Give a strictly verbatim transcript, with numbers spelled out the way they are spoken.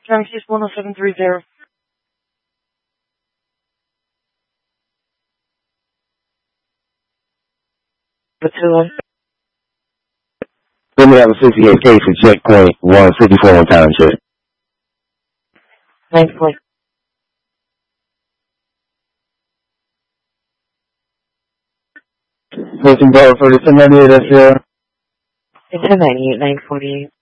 Genesis one oh seven three zero. Batua. Let me have a sixty-eight K for checkpoint one fifty-four on time check. Thanks, Blake. Pushing forward for the ten ninety-eight S L. ten ninety-eight, nine forty-eight.